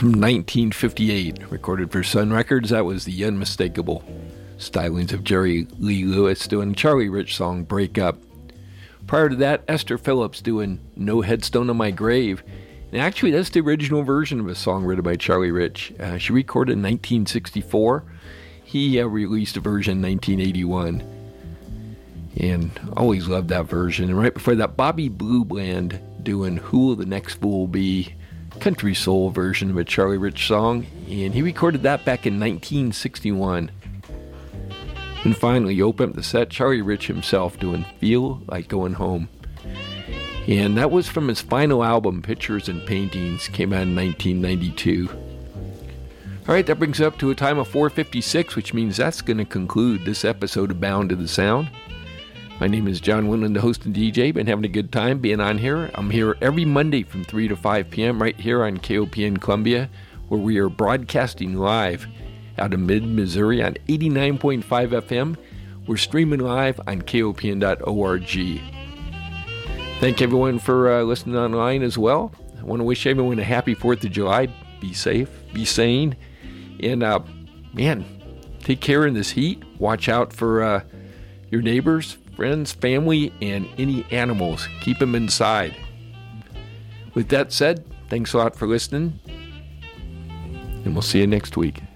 from 1958, recorded for Sun Records. That was the unmistakable stylings of Jerry Lee Lewis doing Charlie Rich song Break Up. Prior to that, Esther Phillips doing No Headstone on My Grave. And actually, that's the original version of a song written by Charlie Rich. She recorded in 1964. He released a version in 1981. And always loved that version. And right before that, Bobby Blue Bland doing Who Will the Next Fool Be? Country soul version of a Charlie Rich song, and he recorded that back in 1961. And finally, open up the set, Charlie Rich himself doing Feel Like Going Home. And that was from his final album, Pictures and Paintings, came out in 1992. All right, that brings us up to a time of 4:56, which means that's going to conclude this episode of Bound to the Sound. My name is John Winland, the host and DJ. Been having a good time being on here. I'm here every Monday from 3 to 5 p.m. right here on KOPN Columbia, where we are broadcasting live out of mid-Missouri on 89.5 FM. We're streaming live on KOPN.org. Thank everyone for listening online as well. I want to wish everyone a happy 4th of July. Be safe, be sane, and take care in this heat. Watch out for your neighbors, friends, family, and any animals. Keep them inside. With that said, thanks a lot for listening, and we'll see you next week.